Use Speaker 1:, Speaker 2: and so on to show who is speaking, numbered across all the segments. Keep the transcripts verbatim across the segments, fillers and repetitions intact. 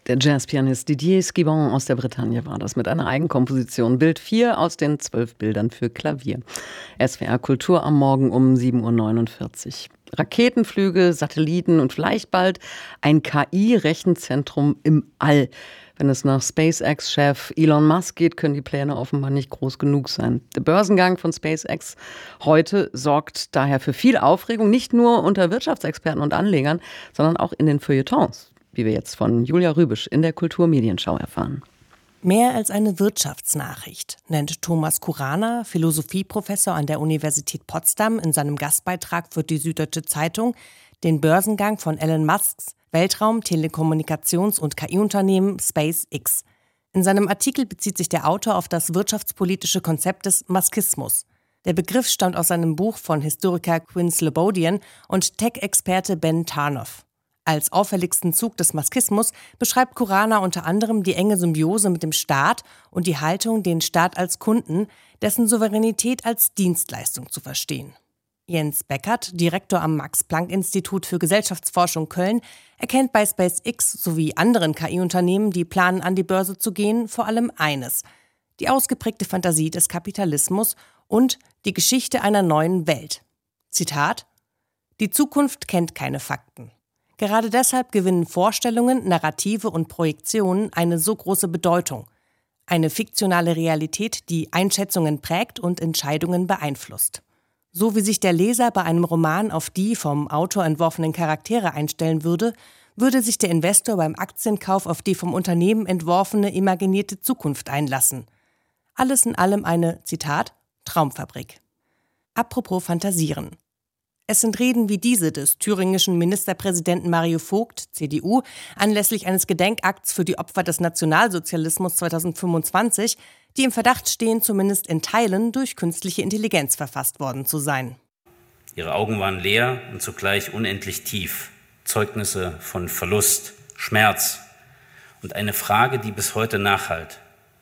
Speaker 1: Der Jazzpianist Didier Schiavone aus der Bretagne war das mit einer Eigenkomposition. Bild vier aus den zwölf Bildern für Klavier. S W R Kultur am Morgen um sieben Uhr neunundvierzig. Raketenflüge, Satelliten und vielleicht bald ein K I-Rechenzentrum im All. Wenn es nach SpaceX-Chef Elon Musk geht, können die Pläne offenbar nicht groß genug sein. Der Börsengang von SpaceX heute sorgt daher für viel Aufregung, nicht nur unter Wirtschaftsexperten und Anlegern, sondern auch in den Feuilletons, wie wir jetzt von Julia Rübisch in der Kulturmedienschau erfahren.
Speaker 2: Mehr als eine Wirtschaftsnachricht, nennt Thomas Kurana, Philosophieprofessor an der Universität Potsdam, in seinem Gastbeitrag für die Süddeutsche Zeitung den Börsengang von Elon Musks Weltraum-, Telekommunikations- und K I-Unternehmen SpaceX. In seinem Artikel bezieht sich der Autor auf das wirtschaftspolitische Konzept des Muskismus. Der Begriff stammt aus seinem Buch von Historiker Quinn Slobodian und Tech-Experte Ben Tarnoff. Als auffälligsten Zug des Muskismus beschreibt Kurana unter anderem die enge Symbiose mit dem Staat und die Haltung, den Staat als Kunden, dessen Souveränität als Dienstleistung zu verstehen. Jens Beckert, Direktor am Max-Planck-Institut für Gesellschaftsforschung Köln, erkennt bei SpaceX sowie anderen K I-Unternehmen, die planen, an die Börse zu gehen, vor allem eines: die ausgeprägte Fantasie des Kapitalismus und die Geschichte einer neuen Welt. Zitat: Die Zukunft kennt keine Fakten. Gerade deshalb gewinnen Vorstellungen, Narrative und Projektionen eine so große Bedeutung. Eine fiktionale Realität, die Einschätzungen prägt und Entscheidungen beeinflusst. So wie sich der Leser bei einem Roman auf die vom Autor entworfenen Charaktere einstellen würde, würde sich der Investor beim Aktienkauf auf die vom Unternehmen entworfene imaginierte Zukunft einlassen. Alles in allem eine, Zitat, Traumfabrik. Apropos Fantasieren. Es sind Reden wie diese des thüringischen Ministerpräsidenten Mario Vogt, C D U, anlässlich eines Gedenkakts für die Opfer des Nationalsozialismus zweitausendfünfundzwanzig, die im Verdacht stehen, zumindest in Teilen durch künstliche Intelligenz verfasst worden zu sein.
Speaker 3: Ihre Augen waren leer und zugleich unendlich tief. Zeugnisse von Verlust, Schmerz und eine Frage, die bis heute nachhallt.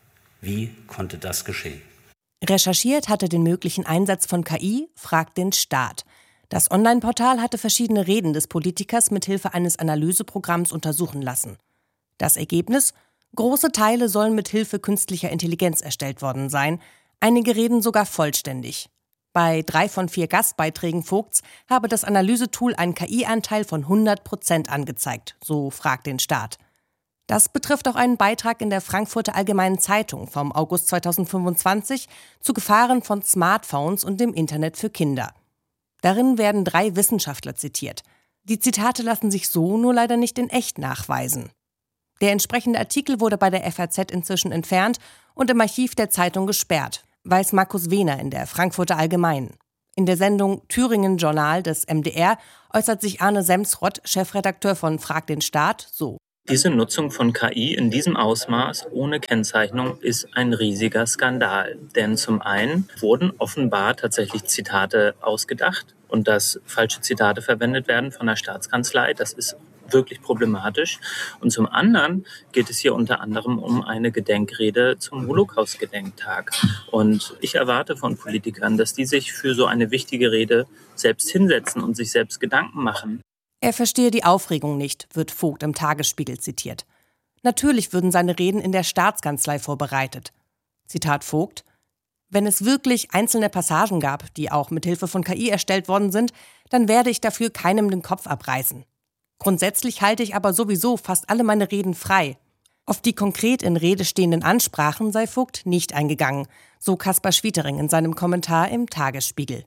Speaker 3: Wie konnte das geschehen?
Speaker 2: Recherchiert hatte den möglichen Einsatz von K I Frag den Staat. Das Online-Portal hatte verschiedene Reden des Politikers mithilfe eines Analyseprogramms untersuchen lassen. Das Ergebnis? Große Teile sollen mithilfe künstlicher Intelligenz erstellt worden sein, einige Reden sogar vollständig. Bei drei von vier Gastbeiträgen Vogts habe das Analysetool einen K I-Anteil von hundert Prozent angezeigt, so Frag den Staat. Das betrifft auch einen Beitrag in der Frankfurter Allgemeinen Zeitung vom August zweitausendfünfundzwanzig zu Gefahren von Smartphones und dem Internet für Kinder. Darin werden drei Wissenschaftler zitiert. Die Zitate lassen sich so nur leider nicht in echt nachweisen. Der entsprechende Artikel wurde bei der F A Z inzwischen entfernt und im Archiv der Zeitung gesperrt, weiß Markus Wehner in der Frankfurter Allgemeinen. In der Sendung Thüringen Journal des M D R äußert sich Arne Semsrott, Chefredakteur von Frag den Staat, so:
Speaker 4: Diese Nutzung von K I in diesem Ausmaß ohne Kennzeichnung ist ein riesiger Skandal. Denn zum einen wurden offenbar tatsächlich Zitate ausgedacht und dass falsche Zitate verwendet werden von der Staatskanzlei. Das ist wirklich problematisch. Und zum anderen geht es hier unter anderem um eine Gedenkrede zum Holocaust-Gedenktag. Und ich erwarte von Politikern, dass die sich für so eine wichtige Rede selbst hinsetzen und sich selbst Gedanken machen.
Speaker 2: Er verstehe die Aufregung nicht, wird Vogt im Tagesspiegel zitiert. Natürlich würden seine Reden in der Staatskanzlei vorbereitet. Zitat Vogt: Wenn es wirklich einzelne Passagen gab, die auch mit Hilfe von K I erstellt worden sind, dann werde ich dafür keinem den Kopf abreißen. Grundsätzlich halte ich aber sowieso fast alle meine Reden frei. Auf die konkret in Rede stehenden Ansprachen sei Vogt nicht eingegangen, so Kaspar Schwietering in seinem Kommentar im Tagesspiegel.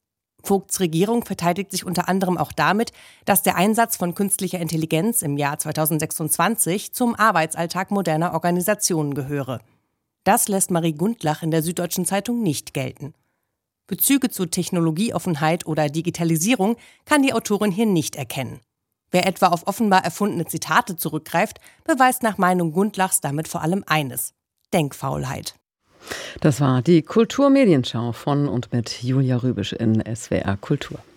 Speaker 2: Vogts Regierung verteidigt sich unter anderem auch damit, dass der Einsatz von künstlicher Intelligenz im Jahr zweitausendsechsundzwanzig zum Arbeitsalltag moderner Organisationen gehöre. Das lässt Marie Gundlach in der Süddeutschen Zeitung nicht gelten. Bezüge zu Technologieoffenheit oder Digitalisierung kann die Autorin hier nicht erkennen. Wer etwa auf offenbar erfundene Zitate zurückgreift, beweist nach Meinung Gundlachs damit vor allem eines: Denkfaulheit.
Speaker 1: Das war die Kulturmedienschau von und mit Julia Rübisch in S W R Kultur.